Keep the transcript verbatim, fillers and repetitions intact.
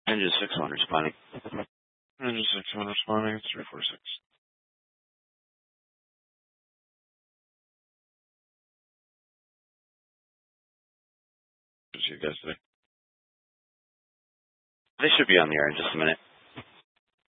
Engine six one responding. Engine six one responding, three four six. See you guys today. They should be on the air in just a minute.